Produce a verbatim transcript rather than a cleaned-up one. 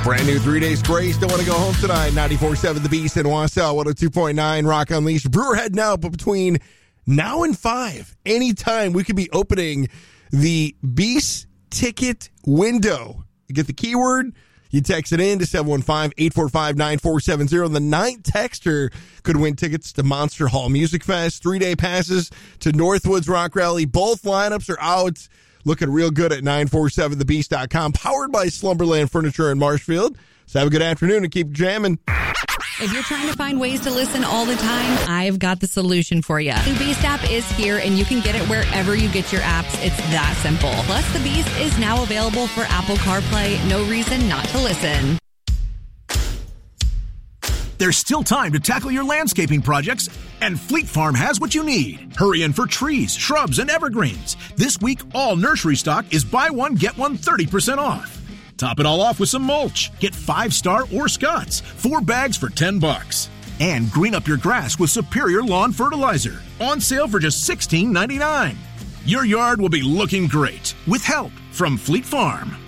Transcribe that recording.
Brand new Three Days Grace. Don't want to go home tonight. ninety-four point seven The Beast in Wausau. one oh two point nine Rock Unleashed. Brewer heading out, but between now and five, anytime we could be opening the Beast ticket window. You get the keyword, you text it in to seven one five, eight four five, nine four seven zero. The ninth texter could win tickets to Monster Hall Music Fest, three-day passes to Northwoods Rock Rally. Both lineups are out. Looking real good at nine four seven the beast dot com, powered by Slumberland Furniture in Marshfield. So have a good afternoon and keep jamming. If you're trying to find ways to listen all the time, I've got the solution for you. The Beast app is here, and you can get it wherever you get your apps. It's that simple. Plus, The Beast is now available for Apple CarPlay. No reason not to listen. There's still time to tackle your landscaping projects, and Fleet Farm has what you need. Hurry in for trees, shrubs, and evergreens. This week, all nursery stock is buy one, get one thirty percent off. Top it all off with some mulch. Get Five Star or Scott's, four bags for ten bucks. And green up your grass with Superior Lawn Fertilizer, on sale for just sixteen ninety-nine. Your yard will be looking great with help from Fleet Farm.